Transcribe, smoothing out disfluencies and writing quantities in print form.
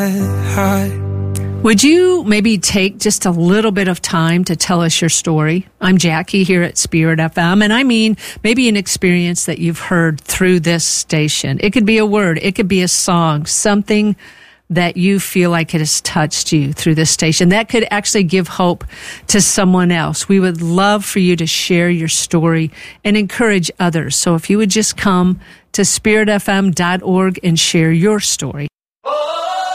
Would you maybe take just a little bit of time to tell us your story? I'm Jackie here at Spirit FM, and I mean maybe an experience that you've heard through this station. It could be a word, it could be a song, something that you feel like it has touched you through this station. That could actually give hope to someone else. We would love for you to share your story and encourage others. So if you would just come to spiritfm.org and share your story.